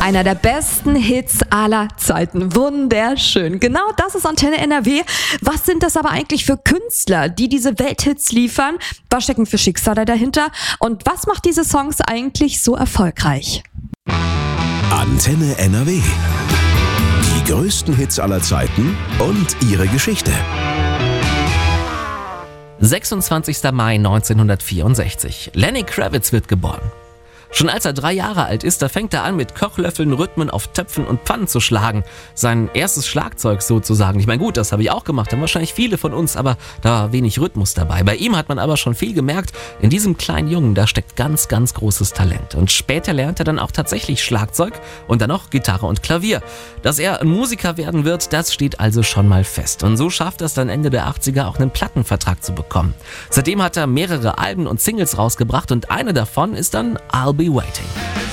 Einer der besten Hits aller Zeiten. Wunderschön. Genau das ist Antenne NRW. Was sind das aber eigentlich für Künstler, die diese Welthits liefern? Was stecken für Schicksale dahinter? Und was macht diese Songs eigentlich so erfolgreich? Antenne NRW. Die größten Hits aller Zeiten und ihre Geschichte. 26. Mai 1964. Lenny Kravitz wird geboren. Schon als er 3 Jahre alt ist, da fängt er an, mit Kochlöffeln Rhythmen auf Töpfen und Pfannen zu schlagen. Sein erstes Schlagzeug sozusagen. Ich meine, gut, das habe ich auch gemacht, haben wahrscheinlich viele von uns, aber da war wenig Rhythmus dabei. Bei ihm hat man aber schon viel gemerkt, in diesem kleinen Jungen, da steckt ganz, ganz großes Talent. Und später lernt er dann auch tatsächlich Schlagzeug und dann noch Gitarre und Klavier. Dass er ein Musiker werden wird, das steht also schon mal fest. Und so schafft er es dann Ende der 80er auch einen Plattenvertrag zu bekommen. Seitdem hat er mehrere Alben und Singles rausgebracht und eine davon ist dann I'll Be Waiting.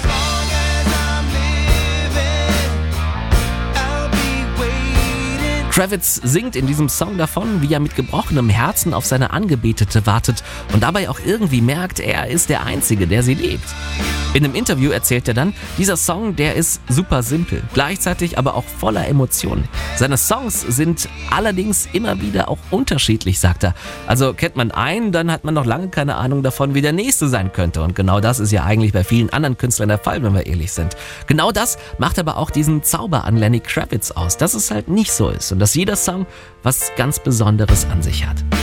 Kravitz singt in diesem Song davon, wie er mit gebrochenem Herzen auf seine Angebetete wartet und dabei auch irgendwie merkt, er ist der Einzige, der sie liebt. In einem Interview erzählt er dann, dieser Song, der ist super simpel, gleichzeitig aber auch voller Emotionen. Seine Songs sind allerdings immer wieder auch unterschiedlich, sagt er. Also kennt man einen, dann hat man noch lange keine Ahnung davon, wie der nächste sein könnte. Und genau das ist ja eigentlich bei vielen anderen Künstlern der Fall, wenn wir ehrlich sind. Genau das macht aber auch diesen Zauber an Lenny Kravitz aus, dass es halt nicht so ist und dass jeder Song was ganz Besonderes an sich hat.